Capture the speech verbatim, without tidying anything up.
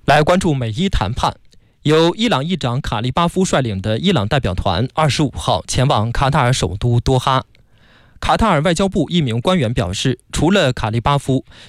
来关注美伊谈判。由伊朗议长卡利巴夫率领的伊朗代表团二十五号前往卡塔尔首都多哈。卡塔尔外交部一名官员表示，除了卡利巴夫，